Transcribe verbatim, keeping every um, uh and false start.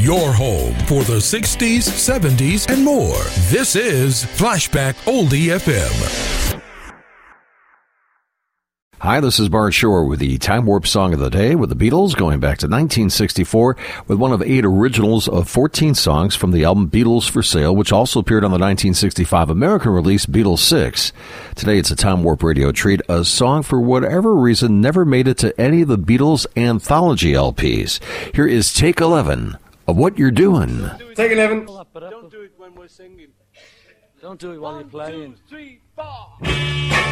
your home for the sixties, seventies, and more. This is Flashback Oldie F M. Hi, this is Bart Shore with the Time Warp Song of the Day with the Beatles, going back to nineteen sixty-four with one of eight originals of fourteen songs from the album Beatles for Sale, which also appeared on the nineteen sixty-five American release Beatles six. Today it's a Time Warp Radio treat, a song for whatever reason never made it to any of the Beatles anthology L Ps. Here is Take eleven of What You're Doing. Take eleven. Don't do it when we're singing. Don't do it while you're playing. One, two, three, four.